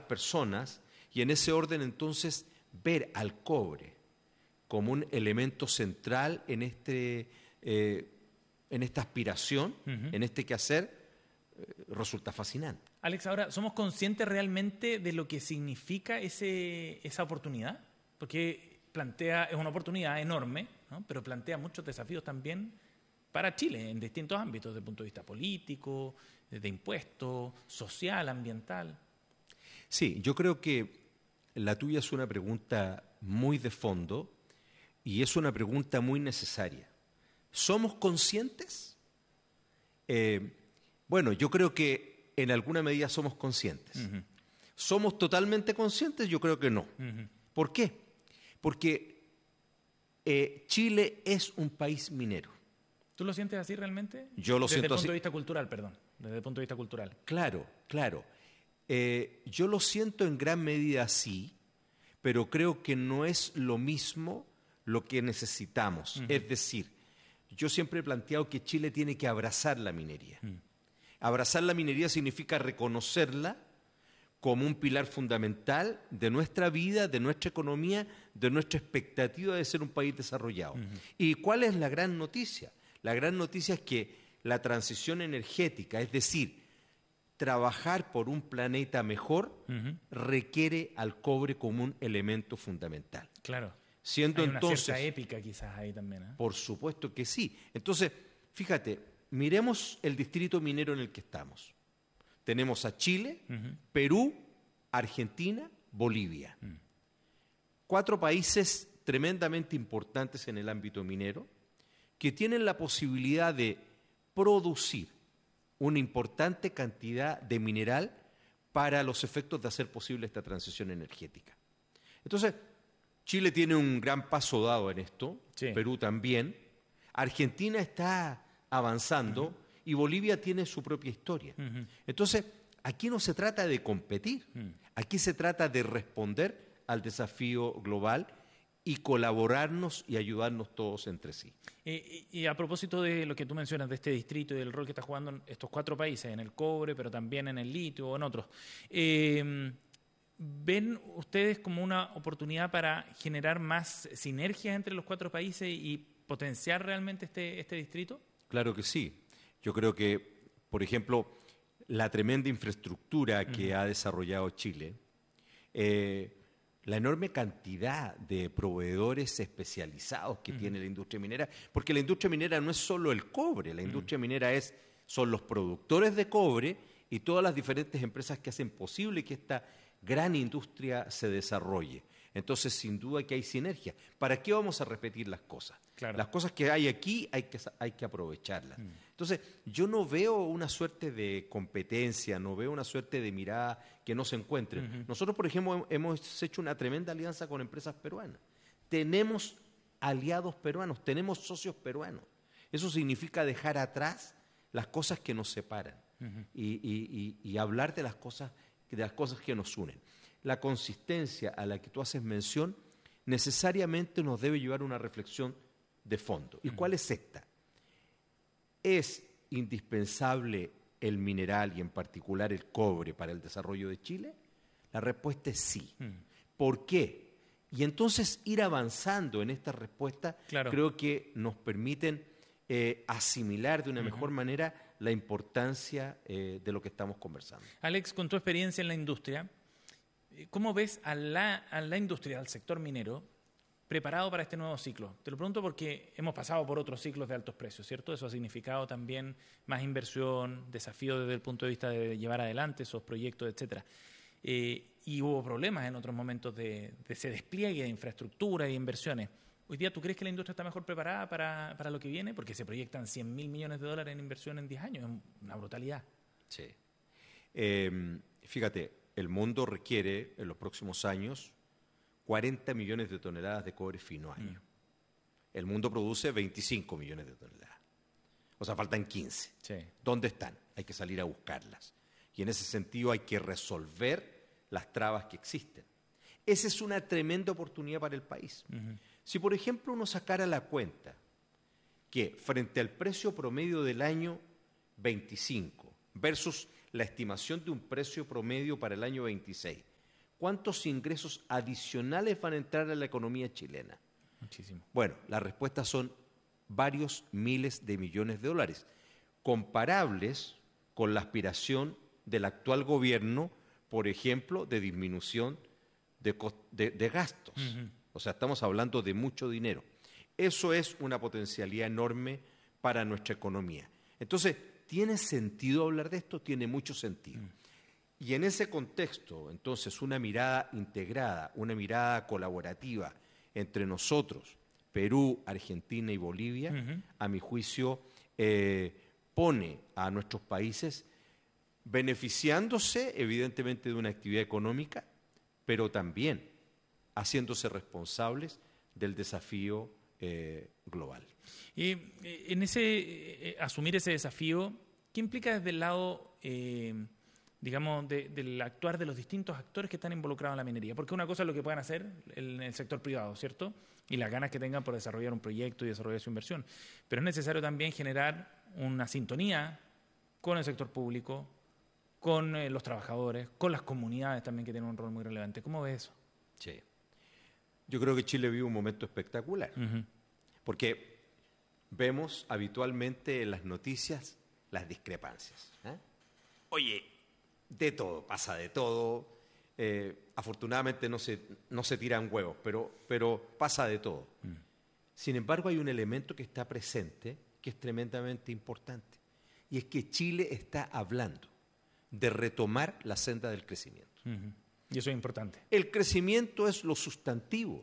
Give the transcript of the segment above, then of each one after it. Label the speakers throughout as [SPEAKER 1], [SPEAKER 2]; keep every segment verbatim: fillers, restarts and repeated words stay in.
[SPEAKER 1] personas y en ese orden entonces ver al cobre como un elemento central en, este, eh, en esta aspiración, uh-huh. en este quehacer, eh, resulta fascinante.
[SPEAKER 2] Alex, ahora, ¿somos conscientes realmente de lo que significa ese, esa oportunidad? Porque plantea, es una oportunidad enorme, ¿no? Pero plantea muchos desafíos también para Chile en distintos ámbitos, desde el punto de vista político, de impuestos, social, ambiental.
[SPEAKER 1] Sí, yo creo que la tuya es una pregunta muy de fondo y es una pregunta muy necesaria. ¿Somos conscientes? Eh, bueno, yo creo que en alguna medida somos conscientes. Uh-huh. ¿Somos totalmente conscientes? Yo creo que no. Uh-huh. ¿Por qué? Porque eh, Chile es un país minero.
[SPEAKER 2] ¿Tú lo sientes así realmente?
[SPEAKER 1] Yo lo
[SPEAKER 2] Desde
[SPEAKER 1] siento así.
[SPEAKER 2] Desde el punto de vista cultural, perdón. Desde el punto de vista cultural.
[SPEAKER 1] Claro, claro. Eh, yo lo siento en gran medida así, pero creo que no es lo mismo lo que necesitamos. Uh-huh. Es decir, yo siempre he planteado que Chile tiene que abrazar la minería. Uh-huh. Abrazar la minería significa reconocerla como un pilar fundamental de nuestra vida, de nuestra economía, de nuestra expectativa de ser un país desarrollado. Uh-huh. ¿Y cuál es la gran noticia? La gran noticia es que la transición energética, es decir, trabajar por un planeta mejor, uh-huh. requiere al cobre como un elemento fundamental.
[SPEAKER 2] Claro.
[SPEAKER 1] Siendo
[SPEAKER 2] Hay una
[SPEAKER 1] entonces,
[SPEAKER 2] cierta épica quizás ahí también, ¿eh?
[SPEAKER 1] Por supuesto que sí. Entonces, fíjate, miremos el distrito minero en el que estamos. Tenemos a Chile, uh-huh. Perú, Argentina, Bolivia. Uh-huh. Cuatro países tremendamente importantes en el ámbito minero que tienen la posibilidad de producir una importante cantidad de mineral para los efectos de hacer posible esta transición energética. Entonces, Chile tiene un gran paso dado en esto, sí. Perú también, Argentina está avanzando uh-huh. y Bolivia tiene su propia historia. Uh-huh. Entonces, aquí no se trata de competir, uh-huh. aquí se trata de responder al desafío global y colaborarnos y ayudarnos todos entre sí.
[SPEAKER 2] Eh, y, y a propósito de lo que tú mencionas, de este distrito y del rol que está jugando estos cuatro países, en el cobre, pero también en el litio o en otros, eh, ¿ven ustedes como una oportunidad para generar más sinergias entre los cuatro países y potenciar realmente este, este distrito?
[SPEAKER 1] Claro que sí. Yo creo que, por ejemplo, la tremenda infraestructura que uh-huh. ha desarrollado Chile, eh, la enorme cantidad de proveedores especializados que uh-huh. tiene la industria minera, porque la industria minera no es solo el cobre, la industria uh-huh. minera es, son los productores de cobre y todas las diferentes empresas que hacen posible que esta gran industria se desarrolle. Entonces, sin duda que hay sinergia. ¿Para qué vamos a repetir las cosas? Claro. Las cosas que hay aquí hay que, hay que aprovecharlas. Mm. Entonces, yo no veo una suerte de competencia, no veo una suerte de mirada que no se encuentren. Uh-huh. Nosotros, por ejemplo, hemos hecho una tremenda alianza con empresas peruanas. Tenemos aliados peruanos, tenemos socios peruanos. Eso significa dejar atrás las cosas que nos separan uh-huh. y, y, y, y hablar de las cosas de las cosas que nos unen. La consistencia a la que tú haces mención necesariamente nos debe llevar a una reflexión de fondo. ¿Y cuál es esta? ¿Es indispensable el mineral y en particular el cobre para el desarrollo de Chile? La respuesta es sí. ¿Por qué? Y entonces ir avanzando en esta respuesta claro. creo que nos permiten eh, asimilar de una uh-huh. mejor manera la importancia eh, de lo que estamos conversando.
[SPEAKER 2] Alex, con tu experiencia en la industria, ¿cómo ves a la, a la industria, al sector minero, preparado para este nuevo ciclo? Te lo pregunto porque hemos pasado por otros ciclos de altos precios, ¿cierto? Eso ha significado también más inversión, desafío desde el punto de vista de llevar adelante esos proyectos, etcétera. Eh, y hubo problemas en otros momentos de, de ese despliegue de infraestructura e inversiones. Hoy día, ¿tú crees que la industria está mejor preparada para, para lo que viene? Porque se proyectan cien mil millones de dólares en inversión en diez años. Es una brutalidad.
[SPEAKER 1] Sí. Eh, fíjate, el mundo requiere en los próximos años cuarenta millones de toneladas de cobre fino año. Mm. El mundo produce veinticinco millones de toneladas. O sea, faltan quince.
[SPEAKER 2] Sí.
[SPEAKER 1] ¿Dónde están? Hay que salir a buscarlas. Y en ese sentido hay que resolver las trabas que existen. Esa es una tremenda oportunidad para el país. Uh-huh. Si, por ejemplo, uno sacara la cuenta que frente al precio promedio del año veinticinco versus la estimación de un precio promedio para el año veintiséis, ¿cuántos ingresos adicionales van a entrar a la economía chilena?
[SPEAKER 2] Muchísimo.
[SPEAKER 1] Bueno, las respuestas son varios miles de millones de dólares, comparables con la aspiración del actual gobierno, por ejemplo, de disminución de, de, de gastos. Uh-huh. O sea, estamos hablando de mucho dinero. Eso es una potencialidad enorme para nuestra economía. Entonces, ¿tiene sentido hablar de esto? Tiene mucho sentido. Uh-huh. Y en ese contexto, entonces, una mirada integrada, una mirada colaborativa entre nosotros, Perú, Argentina y Bolivia, uh-huh. a mi juicio, eh, pone a nuestros países beneficiándose, evidentemente, de una actividad económica, pero también haciéndose responsables del desafío eh, global.
[SPEAKER 2] Y en ese eh, asumir ese desafío, ¿qué implica desde el lado, eh, digamos, de, del actuar de los distintos actores que están involucrados en la minería? Porque una cosa es lo que puedan hacer en el sector privado, ¿cierto? Y las ganas que tengan por desarrollar un proyecto y desarrollar su inversión. Pero es necesario también generar una sintonía con el sector público, con eh, los trabajadores, con las comunidades también que tienen un rol muy relevante. ¿Cómo ves eso?
[SPEAKER 1] Sí. Yo creo que Chile vive un momento espectacular, uh-huh. porque vemos habitualmente en las noticias las discrepancias. ¿eh? Oye, de todo, pasa de todo. Eh, afortunadamente no se, no se tiran huevos, pero, pero pasa de todo. Uh-huh. Sin embargo, hay un elemento que está presente que es tremendamente importante, y es que Chile está hablando de retomar la senda del crecimiento.
[SPEAKER 2] Uh-huh. Y eso es importante.
[SPEAKER 1] El crecimiento es lo sustantivo.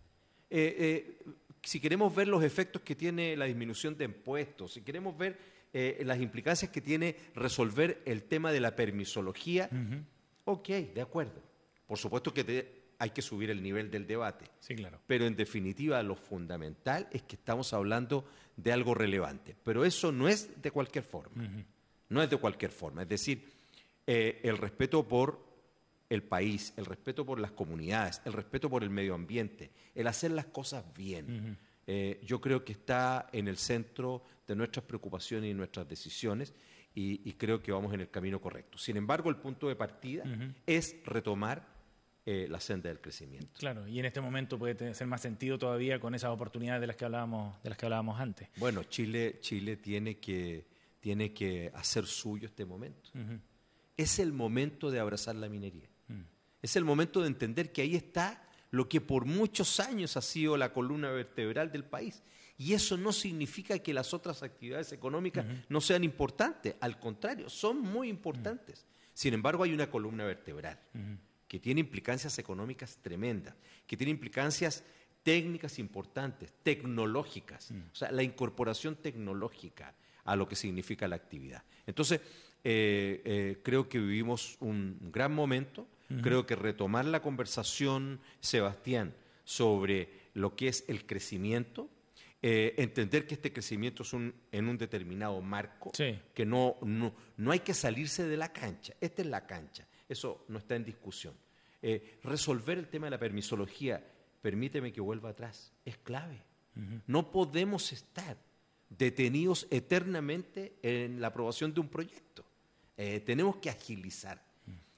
[SPEAKER 1] Eh, eh, si queremos ver los efectos que tiene la disminución de impuestos, si queremos ver eh, las implicancias que tiene resolver el tema de la permisología, uh-huh. ok, de acuerdo. Por supuesto que te, hay que subir el nivel del debate.
[SPEAKER 2] Sí, claro.
[SPEAKER 1] Pero en definitiva lo fundamental es que estamos hablando de algo relevante. Pero eso no es de cualquier forma. Uh-huh. No es de cualquier forma. Es decir, eh, el respeto por el país, el respeto por las comunidades, el respeto por el medio ambiente, el hacer las cosas bien. Uh-huh. Eh, yo creo que está en el centro de nuestras preocupaciones y nuestras decisiones, y, y creo que vamos en el camino correcto. Sin embargo, el punto de partida uh-huh. es retomar eh, la senda del crecimiento.
[SPEAKER 2] Claro, y en este momento puede tener más sentido todavía con esas oportunidades de las que hablábamos, de las que hablábamos antes.
[SPEAKER 1] Bueno, Chile, Chile tiene que, tiene que hacer suyo este momento. Uh-huh. Es el momento de abrazar la minería. Es el momento de entender que ahí está lo que por muchos años ha sido la columna vertebral del país. Y eso no significa que las otras actividades económicas uh-huh. no sean importantes. Al contrario, son muy importantes. Uh-huh. Sin embargo, hay una columna vertebral uh-huh. que tiene implicancias económicas tremendas, que tiene implicancias técnicas importantes, tecnológicas. Uh-huh. O sea, la incorporación tecnológica a lo que significa la actividad. Entonces, eh, eh, creo que vivimos un gran momento. Uh-huh. Creo que retomar la conversación, Sebastián, sobre lo que es el crecimiento, eh, entender que este crecimiento es un, en un determinado marco,
[SPEAKER 2] sí.
[SPEAKER 1] que no, no, no hay que salirse de la cancha, esta es la cancha, eso no está en discusión. Eh, resolver el tema de la permisología, permíteme que vuelva atrás, es clave. Uh-huh. No podemos estar detenidos eternamente en la aprobación de un proyecto, eh, tenemos que agilizar.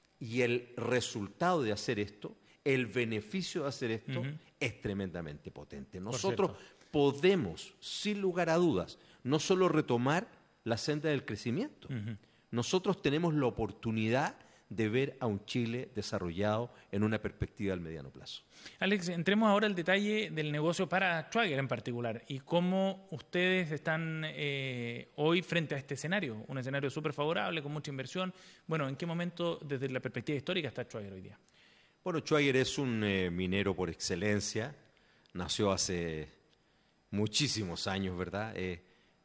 [SPEAKER 1] Y el resultado de hacer esto, el beneficio de hacer esto, uh-huh. es tremendamente potente. Nosotros podemos, sin lugar a dudas, no solo retomar la senda del crecimiento, uh-huh. nosotros tenemos la oportunidad de ver a un Chile desarrollado en una perspectiva al mediano plazo.
[SPEAKER 2] Alex, entremos ahora al detalle del negocio para Schwager en particular y cómo ustedes están eh, hoy frente a este escenario, un escenario súper favorable, con mucha inversión. Bueno, ¿en qué momento, desde la perspectiva histórica, está Schwager hoy día?
[SPEAKER 1] Bueno, Schwager es un eh, minero por excelencia, nació hace muchísimos años, ¿verdad? Eh,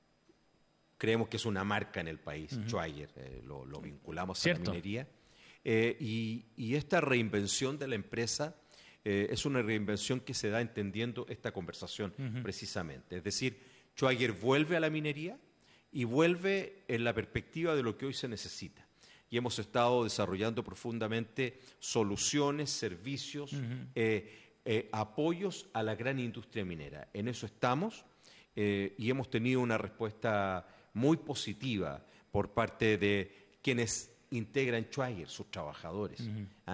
[SPEAKER 1] creemos que es una marca en el país, uh-huh. Schwager, eh, lo, lo vinculamos
[SPEAKER 2] ¿Cierto?
[SPEAKER 1] a la minería. Eh, y, y esta reinvención de la empresa eh, es una reinvención que se da entendiendo esta conversación uh-huh. precisamente. Es decir, Schwager vuelve a la minería y vuelve en la perspectiva de lo que hoy se necesita. Y hemos estado desarrollando profundamente soluciones, servicios, uh-huh. eh, eh, apoyos a la gran industria minera. En eso estamos eh, y hemos tenido una respuesta muy positiva por parte de quienes integran Schwager, sus trabajadores. Uh-huh. ¿ah?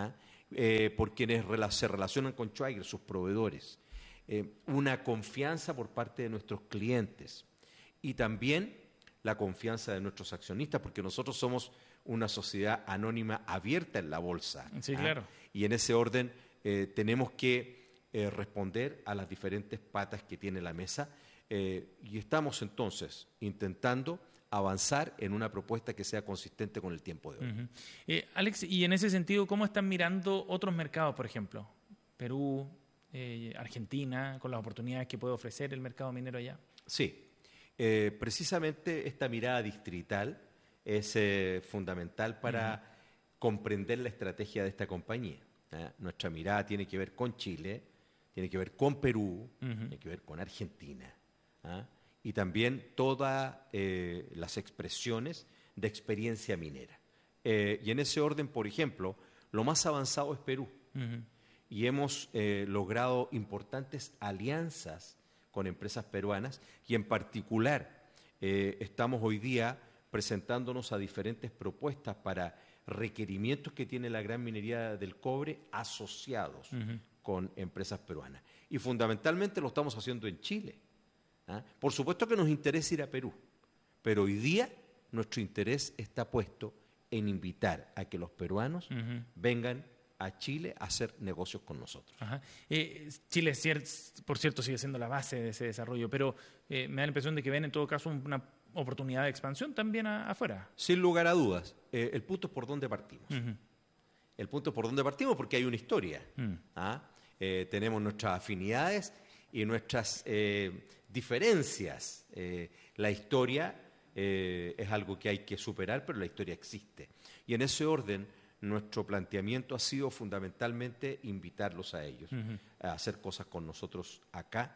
[SPEAKER 1] eh, por quienes rela- se relacionan con Schwaiger, sus proveedores, eh, una confianza por parte de nuestros clientes y también la confianza de nuestros accionistas, porque nosotros somos una sociedad anónima abierta en la bolsa.
[SPEAKER 2] Sí,
[SPEAKER 1] ¿ah?
[SPEAKER 2] claro.
[SPEAKER 1] Y en ese orden eh, tenemos que eh, responder a las diferentes patas que tiene la mesa eh, y estamos entonces intentando avanzar en una propuesta que sea consistente con el tiempo de hoy.
[SPEAKER 2] Uh-huh. eh, Alex, y en ese sentido, ¿cómo están mirando otros mercados, por ejemplo? Perú, eh, Argentina, con las oportunidades que puede ofrecer el mercado minero allá.
[SPEAKER 1] Sí, eh, precisamente esta mirada distrital es eh, fundamental para uh-huh. comprender la estrategia de esta compañía. ¿eh? Nuestra mirada tiene que ver con Chile, tiene que ver con Perú, uh-huh. tiene que ver con Argentina, ¿eh? y también todas eh, las expresiones de experiencia minera. Eh, y en ese orden, por ejemplo, lo más avanzado es Perú. Uh-huh. Y hemos eh, logrado importantes alianzas con empresas peruanas y en particular eh, estamos hoy día presentándonos a diferentes propuestas para requerimientos que tiene la gran minería del cobre asociados uh-huh. con empresas peruanas. Y fundamentalmente lo estamos haciendo en Chile. ¿Ah? Por supuesto que nos interesa ir a Perú, pero hoy día nuestro interés está puesto en invitar a que los peruanos uh-huh. vengan a Chile a hacer negocios con nosotros.
[SPEAKER 2] Ajá. Eh, Chile, por cierto, sigue siendo la base de ese desarrollo, pero eh, me da la impresión de que ven en todo caso una oportunidad de expansión también a, afuera.
[SPEAKER 1] Sin lugar a dudas. Eh, el punto es por dónde partimos. Uh-huh. El punto es por dónde partimos porque hay una historia. Uh-huh. ¿Ah? Eh, tenemos nuestras afinidades y nuestras eh, diferencias. Eh, la historia eh, es algo que hay que superar, pero la historia existe. Y en ese orden, nuestro planteamiento ha sido fundamentalmente invitarlos a ellos, uh-huh. a hacer cosas con nosotros acá.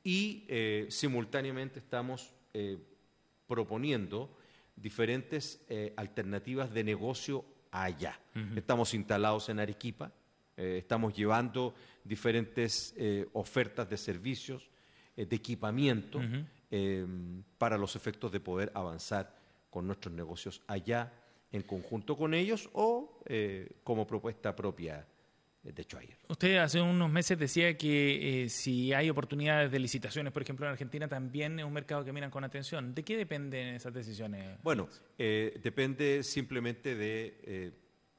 [SPEAKER 1] Y eh, simultáneamente estamos eh, proponiendo diferentes eh, alternativas de negocio allá. Uh-huh. Estamos instalados en Arequipa, eh, estamos llevando diferentes eh, ofertas de servicios, eh, de equipamiento, uh-huh. eh, para los efectos de poder avanzar con nuestros negocios allá en conjunto con ellos o eh, como propuesta propia de Schwaiger.
[SPEAKER 2] Usted hace unos meses decía que eh, si hay oportunidades de licitaciones, por ejemplo, en Argentina, también es un mercado que miran con atención. ¿De qué dependen esas decisiones?
[SPEAKER 1] Bueno, eh, depende simplemente de eh,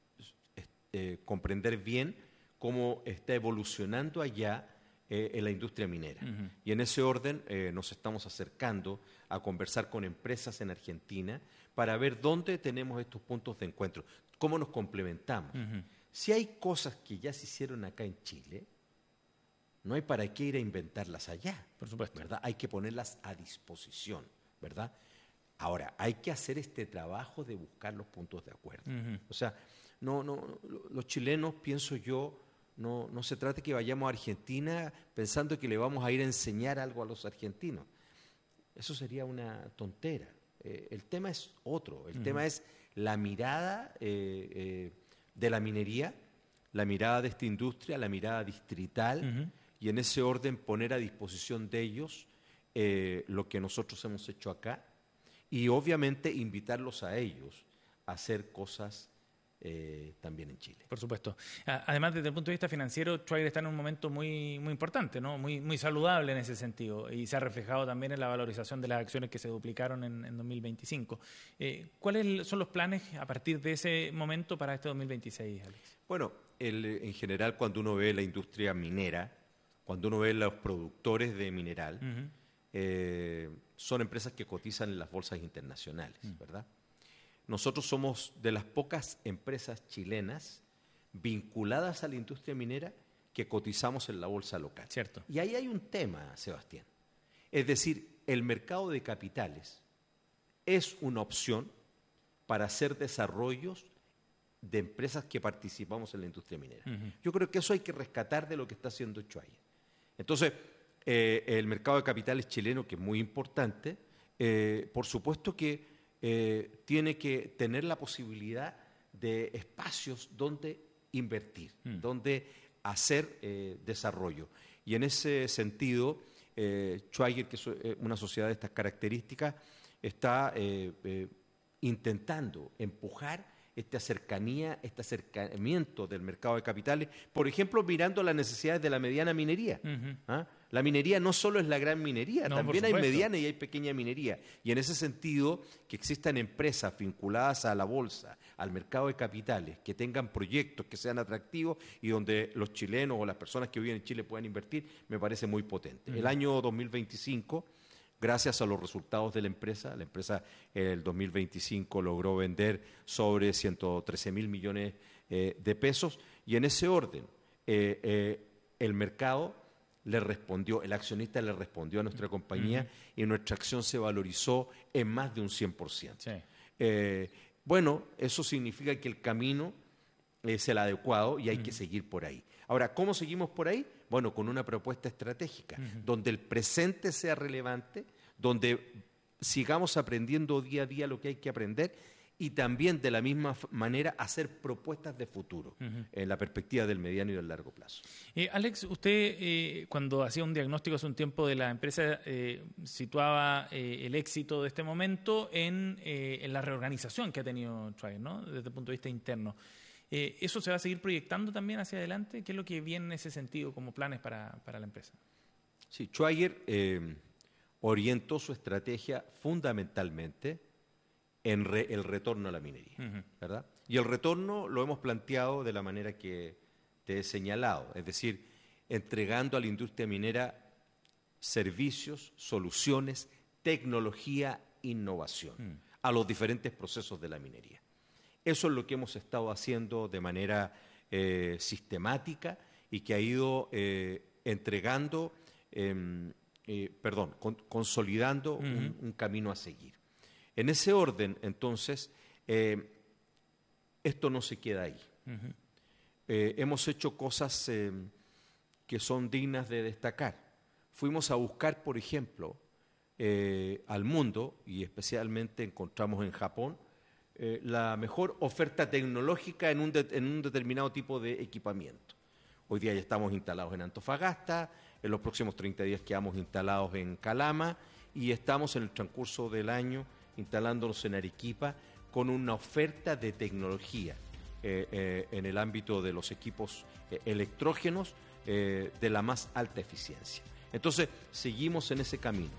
[SPEAKER 1] eh, comprender bien cómo está evolucionando allá eh, en la industria minera. Uh-huh. Y en ese orden eh, nos estamos acercando a conversar con empresas en Argentina para ver dónde tenemos estos puntos de encuentro, cómo nos complementamos. Uh-huh. Si hay cosas que ya se hicieron acá en Chile, no hay para qué ir a inventarlas allá.
[SPEAKER 2] Por supuesto.
[SPEAKER 1] ¿Verdad? Hay que ponerlas a disposición, ¿verdad? Ahora, hay que hacer este trabajo de buscar los puntos de acuerdo. Uh-huh. O sea, no, no, los chilenos, pienso yo, no, no se trata de que vayamos a Argentina pensando que le vamos a ir a enseñar algo a los argentinos. Eso sería una tontera. Eh, el tema es otro. El uh-huh. tema es la mirada eh, eh, de la minería, la mirada de esta industria, la mirada distrital, uh-huh. y en ese orden poner a disposición de ellos eh, lo que nosotros hemos hecho acá y obviamente invitarlos a ellos a hacer cosas eh, también en Chile.
[SPEAKER 2] Por supuesto. Además, desde el punto de vista financiero, Schwaiger está en un momento muy, muy importante, ¿no? Muy, muy saludable en ese sentido y se ha reflejado también en la valorización de las acciones que se duplicaron en, en dos mil veinticinco. Eh, ¿Cuáles son los planes a partir de ese momento para este dos mil veintiséis, Alex?
[SPEAKER 1] Bueno, el, en general cuando uno ve la industria minera, cuando uno ve los productores de mineral, uh-huh. eh, son empresas que cotizan en las bolsas internacionales, uh-huh. ¿verdad? Nosotros somos de las pocas empresas chilenas vinculadas a la industria minera que cotizamos en la bolsa local.
[SPEAKER 2] Cierto.
[SPEAKER 1] Y ahí hay un tema, Sebastián. Es decir, el mercado de capitales es una opción para hacer desarrollos de empresas que participamos en la industria minera. Uh-huh. Yo creo que eso hay que rescatar de lo que está haciendo Schwaiger. Entonces, eh, el mercado de capitales chileno, que es muy importante, eh, por supuesto que eh, tiene que tener la posibilidad de espacios donde invertir, uh-huh. donde hacer eh, desarrollo. Y en ese sentido, eh, Schwaiger, que es una sociedad de estas características, está eh, eh, intentando empujar esta cercanía, este acercamiento del mercado de capitales, por ejemplo, mirando las necesidades de la mediana minería. Uh-huh. ¿Ah? La minería no solo es la gran minería, no, también hay mediana y hay pequeña minería. Y en ese sentido, que existan empresas vinculadas a la bolsa, al mercado de capitales, que tengan proyectos que sean atractivos y donde los chilenos o las personas que viven en Chile puedan invertir, me parece muy potente. Uh-huh. El año dos mil veinticinco, gracias a los resultados de la empresa, la empresa en el dos mil veinticinco logró vender sobre ciento trece mil millones eh, de pesos, y en ese orden eh, eh, el mercado le respondió, el accionista le respondió a nuestra compañía, uh-huh, y nuestra acción se valorizó en más de un cien por ciento. Sí. Eh, bueno, eso significa que el camino es el adecuado y hay uh-huh que seguir por ahí. Ahora, ¿cómo seguimos por ahí? Bueno, con una propuesta estratégica, uh-huh, donde el presente sea relevante, donde sigamos aprendiendo día a día lo que hay que aprender, y también de la misma manera hacer propuestas de futuro, uh-huh, en la perspectiva del mediano y del largo plazo.
[SPEAKER 2] Eh, Alex, usted eh, cuando hacía un diagnóstico hace un tiempo de la empresa eh, situaba eh, el éxito de este momento en, eh, en la reorganización que ha tenido Schwaiger, ¿no? Desde el punto de vista interno. Eh, ¿Eso se va a seguir proyectando también hacia adelante? ¿Qué es lo que viene en ese sentido como planes para, para la empresa?
[SPEAKER 1] Sí, Schwaiger eh, orientó su estrategia fundamentalmente en re, el retorno a la minería, uh-huh, ¿verdad? Y el retorno lo hemos planteado de la manera que te he señalado, es decir, entregando a la industria minera servicios, soluciones, tecnología, innovación, uh-huh, a los diferentes procesos de la minería. Eso es lo que hemos estado haciendo de manera eh, sistemática y que ha ido eh, entregando, eh, eh, perdón, con, consolidando uh-huh un, un camino a seguir. En ese orden, entonces, eh, esto no se queda ahí. Uh-huh. Eh, hemos hecho cosas eh, que son dignas de destacar. Fuimos a buscar, por ejemplo, eh, al mundo, y especialmente encontramos en Japón, eh, la mejor oferta tecnológica en un, de, en un determinado tipo de equipamiento. Hoy día ya estamos instalados en Antofagasta, en los próximos treinta días quedamos instalados en Calama, y estamos en el transcurso del año instalándonos en Arequipa con una oferta de tecnología eh, eh, en el ámbito de los equipos eh, electrógenos eh, de la más alta eficiencia. Entonces, seguimos en ese camino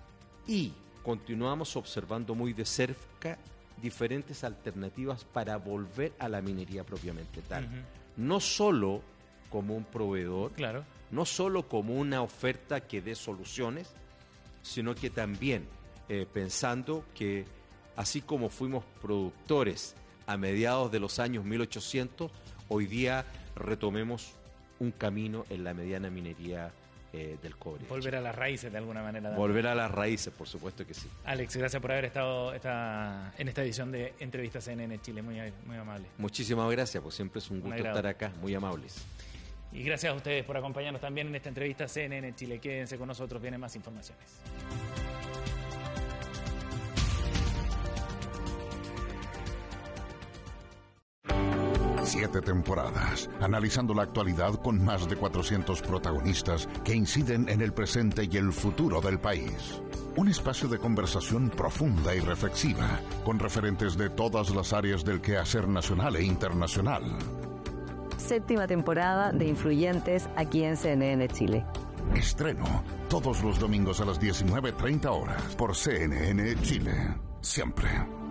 [SPEAKER 1] y continuamos observando muy de cerca diferentes alternativas para volver a la minería propiamente tal. Uh-huh. No solo como un proveedor, claro, no solo como una oferta que dé soluciones, sino que también Eh, pensando que así como fuimos productores a mediados de los años mil ochocientos, hoy día retomemos un camino en la mediana minería eh, del cobre.
[SPEAKER 2] Volver a las raíces de alguna manera.
[SPEAKER 1] Volver a las raíces, por supuesto que sí.
[SPEAKER 2] Alex, gracias por haber estado esta, en esta edición de Entrevistas C N N Chile, muy, muy amable.
[SPEAKER 1] Muchísimas gracias, pues siempre es un gusto estar acá, muy amables.
[SPEAKER 2] Y gracias a ustedes por acompañarnos también en esta entrevista C N N Chile. Quédense con nosotros, vienen más informaciones.
[SPEAKER 3] Siete temporadas, analizando la actualidad con más de cuatrocientos protagonistas que inciden en el presente y el futuro del país. Un espacio de conversación profunda y reflexiva, con referentes de todas las áreas del quehacer nacional e internacional.
[SPEAKER 4] Séptima temporada de Influyentes aquí en C N N Chile.
[SPEAKER 3] Estreno todos los domingos a las diecinueve treinta horas por C N N Chile. Siempre.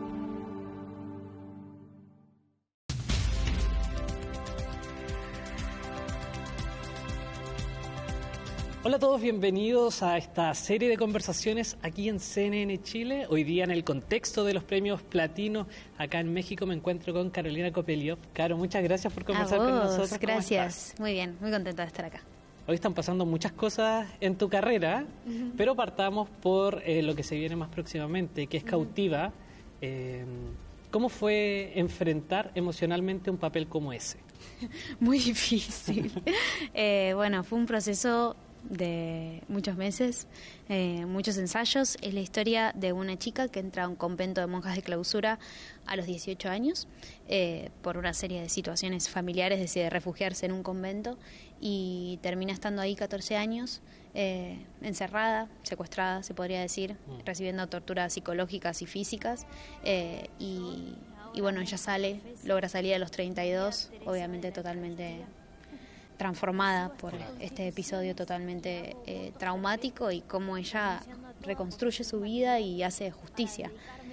[SPEAKER 5] Hola a todos, bienvenidos a esta serie de conversaciones aquí en C N N Chile. Hoy día en el contexto de los premios Platino acá en México me encuentro con Carolina Kopeliov. Caro, muchas gracias por conversar
[SPEAKER 6] a vos,
[SPEAKER 5] con nosotros.
[SPEAKER 6] Gracias, muy bien, muy contenta de estar acá.
[SPEAKER 5] Hoy están pasando muchas cosas en tu carrera, uh-huh, pero partamos por eh, lo que se viene más próximamente, que es Cautiva. Uh-huh. Eh, ¿Cómo fue enfrentar emocionalmente un papel como ese?
[SPEAKER 6] Muy difícil. eh, bueno, fue un proceso de muchos meses, eh, muchos ensayos. Es la historia de una chica que entra a un convento de monjas de clausura a los dieciocho años, eh, por una serie de situaciones familiares decide refugiarse en un convento y termina estando ahí catorce años, eh, encerrada, secuestrada, se podría decir, mm. recibiendo torturas psicológicas y físicas, eh, y y bueno, ella sale, logra salir a los treinta y dos, obviamente totalmente transformada por este episodio totalmente eh, traumático y cómo ella reconstruye su vida y hace justicia.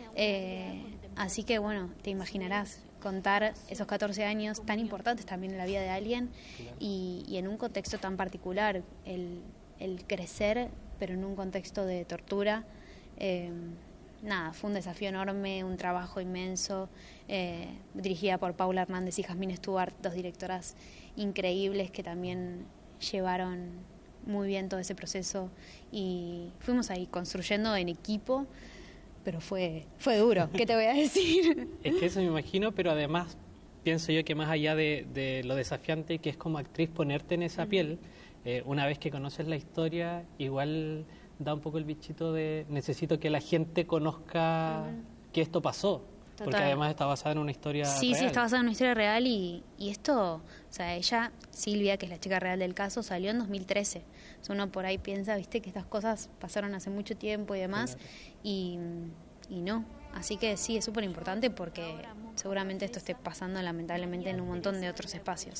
[SPEAKER 6] Eh, así que bueno, te imaginarás contar esos catorce años tan importantes también en la vida de alguien y, y en un contexto tan particular, el, el crecer, pero en un contexto de tortura. Eh, nada, fue un desafío enorme, un trabajo inmenso, eh, dirigida por Paula Hernández y Jasmine Stuart, dos directoras increíbles que también llevaron muy bien todo ese proceso y fuimos ahí construyendo en equipo, pero fue, fue duro, ¿qué te voy a decir?
[SPEAKER 5] Es que eso me imagino, pero además pienso yo que más allá de, de lo desafiante que es como actriz ponerte en esa uh-huh. piel, eh, una vez que conoces la historia, igual da un poco el bichito de necesito que la gente conozca uh-huh. que esto pasó. Total. Porque además está basada en una historia
[SPEAKER 6] sí,
[SPEAKER 5] real.
[SPEAKER 6] Sí, está basada en una historia real y, y esto, o sea, ella, Silvia, que es la chica real del caso, salió en dos mil trece. O sea, uno por ahí piensa, viste, que estas cosas pasaron hace mucho tiempo y demás, claro. y, y no. Así que sí, es súper importante porque seguramente esto esté pasando lamentablemente en un montón de otros espacios.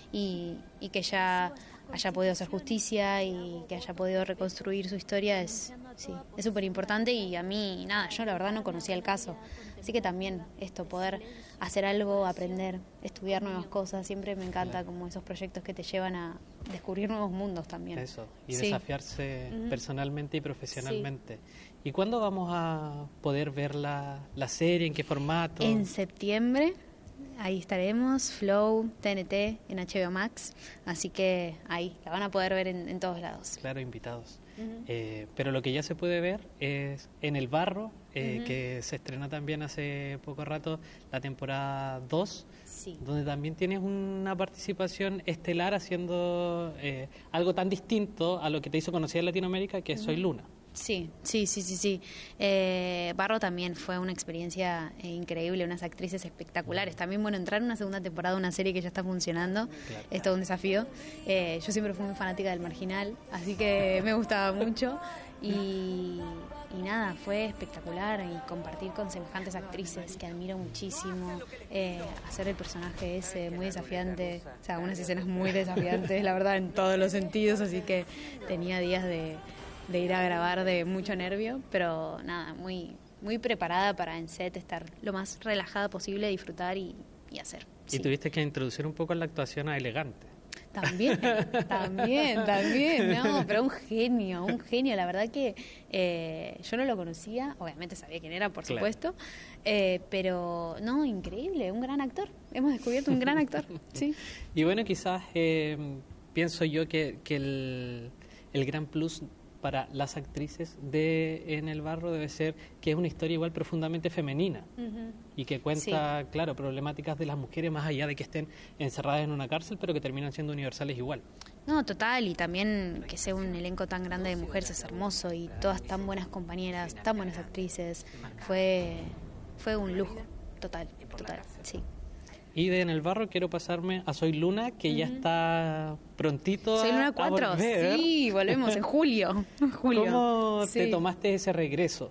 [SPEAKER 6] Y, y que ella haya podido hacer justicia y que haya podido reconstruir su historia es sí, es súper importante y a mí, nada, yo la verdad no conocía el caso. Así que también esto, poder hacer algo, aprender, estudiar nuevas cosas, siempre me encanta como esos proyectos que te llevan a descubrir nuevos mundos también.
[SPEAKER 5] Eso, y
[SPEAKER 6] sí.
[SPEAKER 5] desafiarse uh-huh. personalmente y profesionalmente.
[SPEAKER 6] Sí.
[SPEAKER 5] ¿Y cuándo vamos a poder ver la, la serie? ¿En qué formato?
[SPEAKER 6] En septiembre, ahí estaremos, Flow, T N T, en H B O Max, así que ahí, la van a poder ver en, en todos lados.
[SPEAKER 5] Claro, invitados. Uh-huh. Eh, pero lo que ya se puede ver es En el Barro, eh, uh-huh. que se estrenó también hace poco rato, la temporada dos,
[SPEAKER 6] sí.
[SPEAKER 5] donde también tienes una participación estelar haciendo eh, algo tan distinto a lo que te hizo conocer en Latinoamérica, que es uh-huh. Soy Luna.
[SPEAKER 6] Sí, sí, sí, sí, sí. Eh, Barro también fue una experiencia eh, increíble, unas actrices espectaculares. También, bueno, entrar en una segunda temporada de una serie que ya está funcionando, claro. es todo un desafío. Eh, yo siempre fui muy fanática del Marginal, así que me gustaba mucho. Y, y nada, fue espectacular y compartir con semejantes actrices que admiro muchísimo, eh, hacer el personaje ese muy desafiante, o sea, unas escenas muy desafiantes, la verdad, en todos los sentidos, así que tenía días de... de ir a grabar de mucho nervio, pero nada, muy muy preparada para en set estar lo más relajada posible, disfrutar y, y hacer.
[SPEAKER 5] Sí. Y tuviste que introducir un poco la actuación a Elegante.
[SPEAKER 6] También, también, también, no, pero un genio, un genio, la verdad que eh, yo no lo conocía, obviamente sabía quién era, por claro. supuesto, eh, pero no, increíble, un gran actor, hemos descubierto un gran actor, sí.
[SPEAKER 5] Y bueno, quizás eh, pienso yo que, que el, el gran plus para las actrices de En el Barro debe ser que es una historia igual profundamente femenina uh-huh. y que cuenta, sí. claro, problemáticas de las mujeres más allá de que estén encerradas en una cárcel, pero que terminan siendo universales igual.
[SPEAKER 6] No, total, y también que sea un elenco tan grande de mujeres es hermoso y todas tan buenas compañeras, tan buenas actrices, fue, fue un lujo, total, total, sí.
[SPEAKER 5] Y de En el Barro quiero pasarme a Soy Luna, que uh-huh. ya está prontito
[SPEAKER 6] Soy Luna
[SPEAKER 5] a,
[SPEAKER 6] cuatro,
[SPEAKER 5] a volver.
[SPEAKER 6] Sí, volvemos en julio. julio.
[SPEAKER 5] ¿Cómo
[SPEAKER 6] sí.
[SPEAKER 5] te tomaste ese regreso?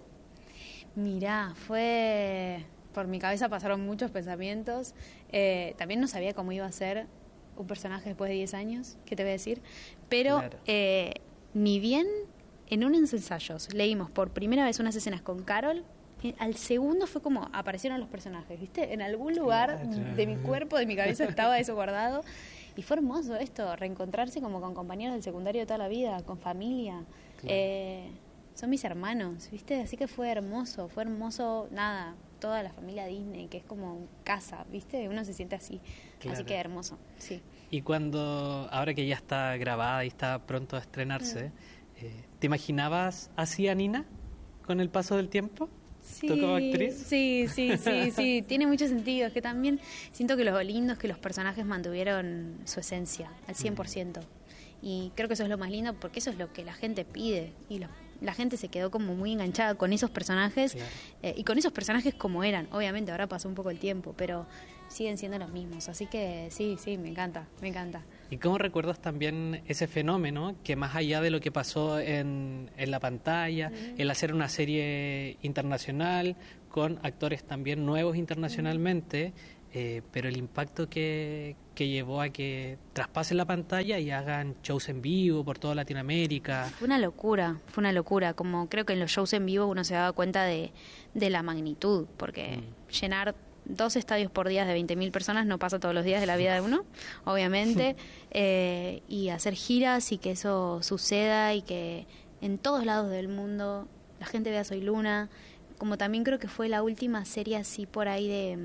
[SPEAKER 6] Mirá, fue... Por mi cabeza pasaron muchos pensamientos. Eh, también no sabía cómo iba a ser un personaje después de diez años, ¿qué te voy a decir? Pero claro. eh, ni bien en unos ensayos leímos por primera vez unas escenas con Carol. Al segundo fue como aparecieron los personajes, ¿viste? En algún lugar claro. de mi cuerpo, de mi cabeza estaba eso guardado. Y fue hermoso esto, reencontrarse como con compañeros del secundario de toda la vida, con familia. Claro. Eh, son mis hermanos, ¿viste? Así que fue hermoso, fue hermoso, nada, toda la familia Disney, que es como casa, ¿viste? Uno se siente así. Claro. Así que hermoso, sí.
[SPEAKER 5] Y cuando, ahora que ya está grabada y está pronto a estrenarse, mm. eh, ¿te imaginabas así a Nina con el paso del tiempo?
[SPEAKER 6] Sí,
[SPEAKER 5] ¿tú como actriz?
[SPEAKER 6] Sí, sí, sí, sí, tiene mucho sentido. Es que también siento que lo lindo es que los personajes mantuvieron su esencia al cien por ciento. Y creo que eso es lo más lindo porque eso es lo que la gente pide. Y lo, la gente se quedó como muy enganchada con esos personajes claro. eh, y con esos personajes como eran. Obviamente ahora pasó un poco el tiempo, pero siguen siendo los mismos. Así que sí, sí, me encanta, me encanta.
[SPEAKER 5] ¿Y cómo recuerdas también ese fenómeno que más allá de lo que pasó en, en la pantalla, uh-huh. el hacer una serie internacional, con actores también nuevos internacionalmente, eh, pero el impacto que, que llevó a que traspasen la pantalla y hagan shows en vivo por toda Latinoamérica.
[SPEAKER 6] Fue una locura, fue una locura. Como creo que en los shows en vivo uno se daba cuenta de, de la magnitud, porque mm. llenar dos estadios por día de veinte mil personas no pasa todos los días de la vida de uno, obviamente, eh, y hacer giras y que eso suceda y que en todos lados del mundo la gente vea Soy Luna, como también creo que fue la última serie así por ahí de...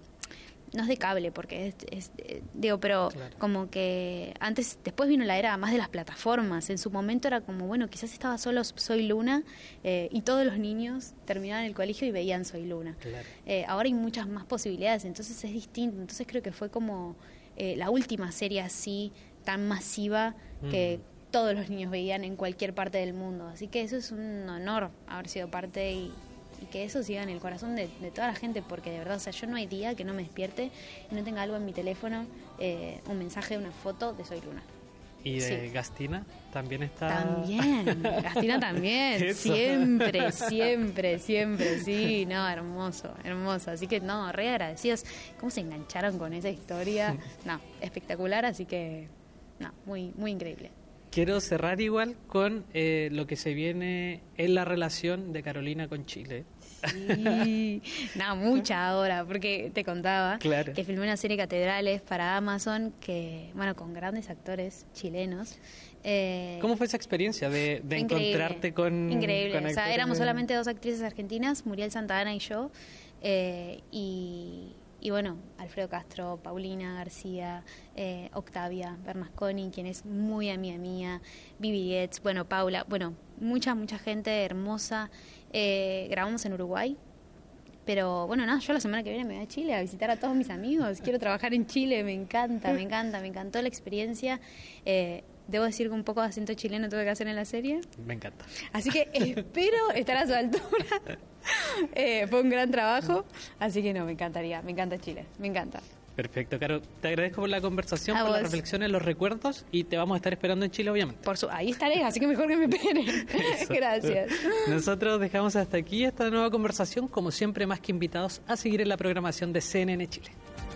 [SPEAKER 6] No es de cable, porque es, es eh, digo, pero claro. Como que antes, después vino la era más de las plataformas. En su momento era como, bueno, quizás estaba solo Soy Luna eh, y todos los niños terminaban el colegio y veían Soy Luna. Claro. Eh, ahora hay muchas más posibilidades, entonces es distinto. Entonces creo que fue como eh, la última serie así, tan masiva, mm. que todos los niños veían en cualquier parte del mundo. Así que eso es un honor haber sido parte y... y que eso siga en el corazón de, de toda la gente, porque de verdad, o sea, yo no hay día que no me despierte y no tenga algo en mi teléfono, eh, un mensaje, una foto de Soy Luna.
[SPEAKER 5] ¿Y de sí. Gastina también está?
[SPEAKER 6] También, Gastina también, siempre, siempre, siempre, sí, no, hermoso, hermoso, así que no, re agradecidos, cómo se engancharon con esa historia, no, espectacular, así que, no, muy, muy increíble.
[SPEAKER 5] Quiero cerrar igual con eh, lo que se viene en la relación de Carolina con Chile.
[SPEAKER 6] Sí, no, mucha ahora, porque te contaba
[SPEAKER 5] claro.
[SPEAKER 6] que filmé una serie Catedrales para Amazon, que bueno, con grandes actores chilenos. Eh,
[SPEAKER 5] ¿Cómo fue esa experiencia de, de encontrarte con
[SPEAKER 6] Increíble,
[SPEAKER 5] con
[SPEAKER 6] o sea, éramos
[SPEAKER 5] de...
[SPEAKER 6] solamente dos actrices argentinas, Muriel Santana y yo, eh, y... Y bueno, Alfredo Castro, Paulina García, eh, Octavia Bernasconi, quien es muy amiga mía, Vivi Dietz, bueno, Paula, bueno, mucha, mucha gente hermosa. Eh, grabamos en Uruguay, pero bueno, nada, yo la semana que viene me voy a Chile a visitar a todos mis amigos. Quiero trabajar en Chile, me encanta, me encanta, me encantó la experiencia. Eh, Debo decir que un poco de acento chileno tuve que hacer en la serie.
[SPEAKER 5] Me encanta.
[SPEAKER 6] Así que espero estar a su altura. Eh, fue un gran trabajo, así que no, me encantaría, me encanta Chile, me encanta.
[SPEAKER 5] Perfecto, Caro. Te agradezco por la conversación,
[SPEAKER 6] a
[SPEAKER 5] por
[SPEAKER 6] vos.
[SPEAKER 5] las reflexiones, los recuerdos, y te vamos a estar esperando en Chile, obviamente.
[SPEAKER 6] Por su, ahí estaré, así que mejor que me esperen. Gracias.
[SPEAKER 5] Nosotros dejamos hasta aquí esta nueva conversación, como siempre, más que invitados a seguir en la programación de C N N Chile.